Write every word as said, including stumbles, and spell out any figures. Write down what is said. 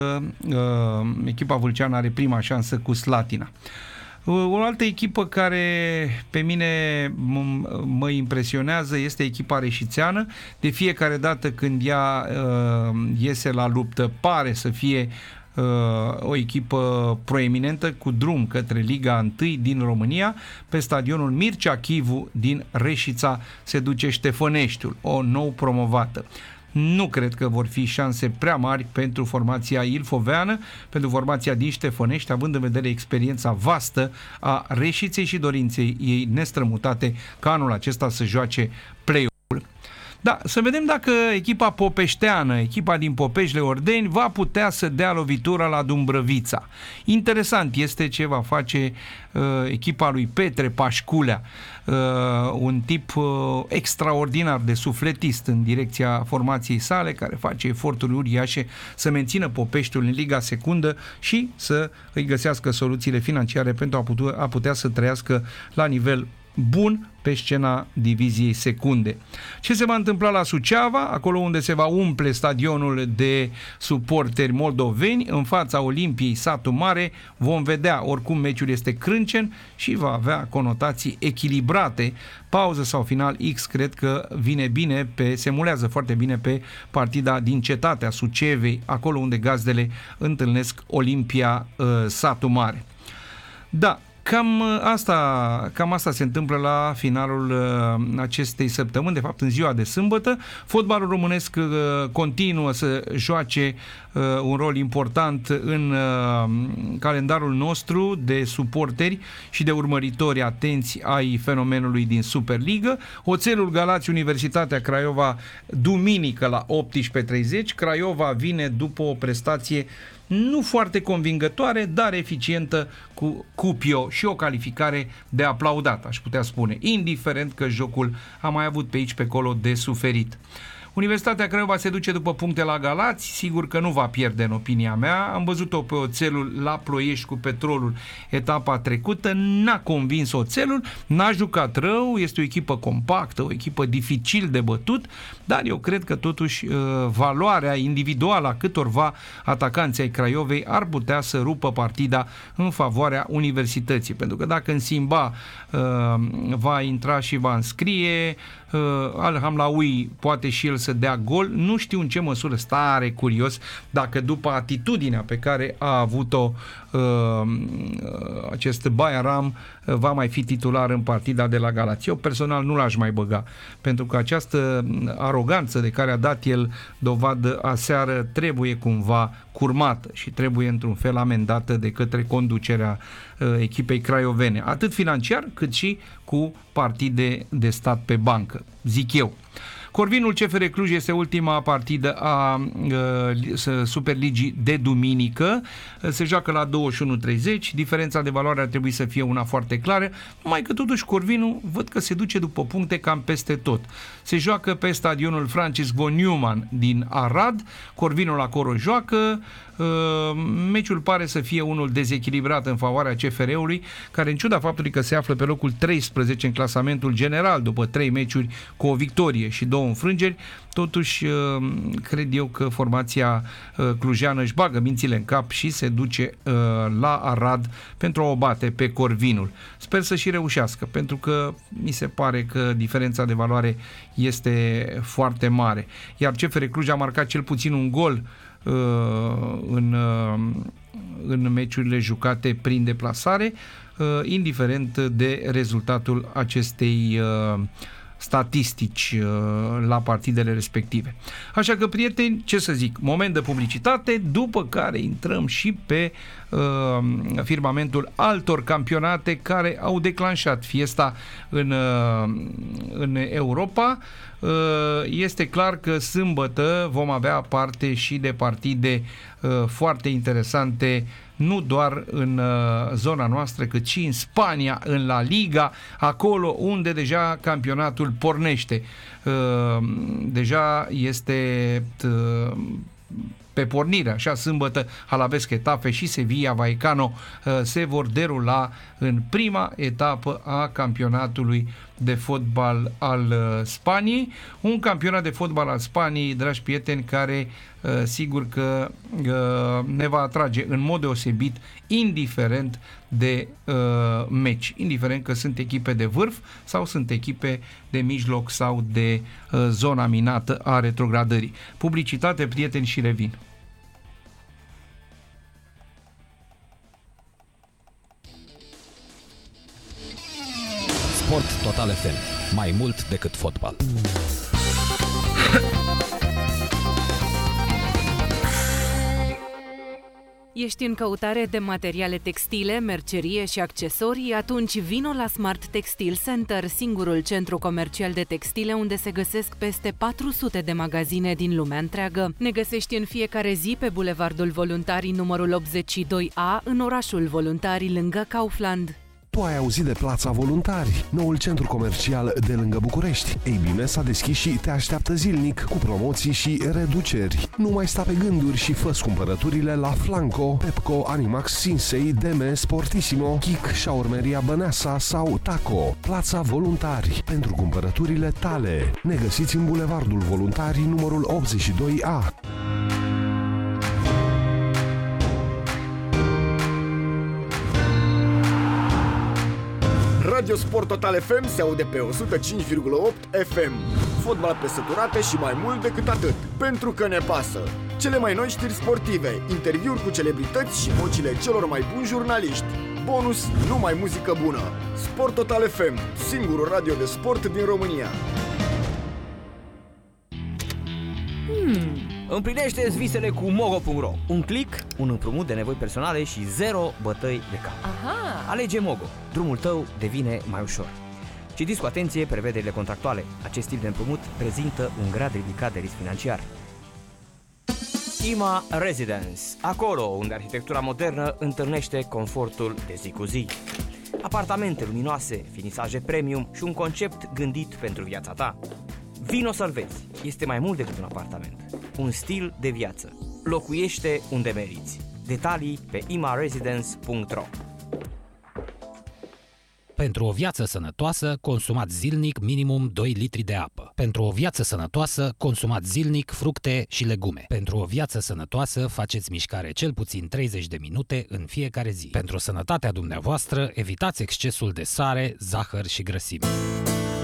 echipa vâlceană are prima șansă cu Slatina. O altă echipă care pe mine mă impresionează este echipa reșițeană. De fiecare dată când ea iese la luptă, pare să fie o echipă proeminentă cu drum către Liga unu din România. Pe stadionul Mircea Chivu din Reșița se duce Ștefăneștiul, o nou promovată. Nu cred că vor fi șanse prea mari pentru formația ilfoveană, pentru formația din Ștefănești, având în vedere experiența vastă a Reșiței și dorinței ei nestrămutate ca anul acesta să joace play-ul. Da, să vedem dacă echipa popeșteană, echipa din Popeșle-Ordeni, va putea să dea lovitura la Dumbrăvița. Interesant este ce va face uh, echipa lui Petre Pașculea, uh, un tip uh, extraordinar de sufletist în direcția formației sale, care face eforturi uriașe să mențină Popeștiul în Liga Secundă și să îi găsească soluțiile financiare pentru a putea, a putea să trăiască la nivel bun pe scena diviziei secunde. Ce se va întâmpla la Suceava, acolo unde se va umple stadionul de suporteri moldoveni, în fața Olimpiei Satu Mare, vom vedea. Oricum meciul este crâncen și va avea conotații echilibrate. Pauză sau final X cred că vine bine pe, se mulează foarte bine pe partida din cetatea Sucevei, acolo unde gazdele întâlnesc Olimpia uh, Satu Mare. Da, Cam asta, cam asta se întâmplă la finalul uh, acestei săptămâni, de fapt în ziua de sâmbătă. Fotbalul românesc uh, continuă să joace uh, un rol important în uh, calendarul nostru de suporteri și de urmăritori atenți ai fenomenului din Superligă. Oțelul Galați Universitatea Craiova duminică la optsprezece treizeci. Craiova vine după o prestație nu foarte convingătoare, dar eficientă cu Cupio și o calificare de aplaudat, aș putea spune, indiferent că jocul a mai avut pe aici pe acolo de suferit. Universitatea Craiova se duce după puncte la Galați, sigur că nu va pierde în opinia mea. Am văzut-o pe Oțelul la Ploiești cu Petrolul etapa trecută, n-a convins Oțelul, n-a jucat rău, este o echipă compactă, o echipă dificil de bătut, dar eu cred că totuși valoarea individuală a câtorva atacanți ai Craiovei ar putea să rupă partida în favoarea Universității, pentru că dacă în Simba va intra și va înscrie, Al Hamlaoui poate și el să dea gol. Nu știu în ce măsură, stare curios dacă după atitudinea pe care a avut-o uh, acest Bayaram va mai fi titular în partida de la Galați. Eu personal nu l-aș mai băga, pentru că această aroganță de care a dat el dovadă aseară trebuie cumva curmată și trebuie într-un fel amendată de către conducerea uh, echipei craiovene, atât financiar cât și cu partide de stat pe bancă, zic eu. Corvinul C F R Cluj este ultima partidă a uh, Superligii de duminică. Se joacă la douăzeci și unu treizeci. Diferența de valoare ar trebui să fie una foarte clară, numai că totuși Corvinul văd că se duce după puncte cam peste tot. Se joacă pe stadionul Francis von Neumann din Arad. Corvinul acolo joacă. Uh, meciul pare să fie unul dezechilibrat în favoarea C F R-ului, care în ciuda faptului că se află pe locul treisprezece în clasamentul general după trei meciuri cu o victorie și două înfrângeri, totuși uh, cred eu că formația uh, clujeană își bagă mințile în cap și se duce uh, la Arad pentru a o bate pe Corvinul. Sper să și reușească, pentru că mi se pare că diferența de valoare este foarte mare. Iar C F R Cluj a marcat cel puțin un gol în, în meciurile jucate prin deplasare, indiferent de rezultatul acestei statistici la partidele respective. Așa că, prieteni, ce să zic, moment de publicitate, după care intrăm și pe uh, firmamentul altor campionate care au declanșat fiesta în, uh, în Europa. Uh, este clar că sâmbătă vom avea parte și de partide uh, foarte interesante, nu doar în uh, zona noastră, cât și în Spania, în La Liga, acolo unde deja campionatul pornește. Uh, deja este uh, pe pe pornire, așa, sâmbătă, Alaves Getafe și Sevilla Vallecano se vor derula în prima etapă a campionatului de fotbal al Spaniei. Un campionat de fotbal al Spaniei, dragi prieteni, care sigur că ne va atrage în mod deosebit, indiferent de uh, meci, indiferent că sunt echipe de vârf sau sunt echipe de mijloc sau de uh, zona minată a retrogradării. Publicitate, prieteni, și revin. Sport Total F M. Mai mult decât fotbal. Ești în căutare de materiale textile, mercerie și accesorii? Atunci vino la Smart Textile Center, singurul centru comercial de textile unde se găsesc peste patru sute de magazine din lumea întreagă. Ne găsești în fiecare zi pe Bulevardul Voluntarii numărul optzeci și doi A, în orașul Voluntarii, lângă Kaufland. Tu ai auzit de Plața Voluntari, noul centru comercial de lângă București. Ei bine, s-a deschis și te așteaptă zilnic cu promoții și reduceri. Nu mai sta pe gânduri și fă-ți cumpărăturile la Flanco, Pepco, Animax, Sinsei, Deme, Sportissimo, Kik, Șaurmeria Băneasa sau Taco. Plața Voluntari, pentru cumpărăturile tale. Ne găsiți în Bulevardul Voluntarii numărul optzeci și doi A. Radio Sport Total F M se aude pe o sută cinci virgulă opt F M. Fotbal pe săturate și mai mult decât atât. Pentru că ne pasă. Cele mai noi știri sportive, interviuri cu celebrități și vocile celor mai buni jurnaliști. Bonus, numai muzică bună. Sport Total F M, singurul radio de sport din România. Hmm. Împlinește-ți visele cu mogo punct ro. Un click, un împrumut de nevoi personale și zero bătăi de cap. Aha. Alege Mogo. Drumul tău devine mai ușor. Citiți cu atenție prevederile contractuale. Acest tip de împrumut prezintă un grad ridicat de risc financiar. Ima Residence. Acolo unde arhitectura modernă întâlnește confortul de zi cu zi. Apartamente luminoase, finisaje premium și un concept gândit pentru viața ta. Vino să-l vezi. Este mai mult decât un apartament. Un stil de viață. Locuiește unde meriți. Detalii pe ima residence punct ro. Pentru o viață sănătoasă, consumați zilnic minimum doi litri de apă. Pentru o viață sănătoasă, consumați zilnic fructe și legume. Pentru o viață sănătoasă, faceți mișcare cel puțin treizeci de minute în fiecare zi. Pentru sănătatea dumneavoastră, evitați excesul de sare, zahăr și grăsime.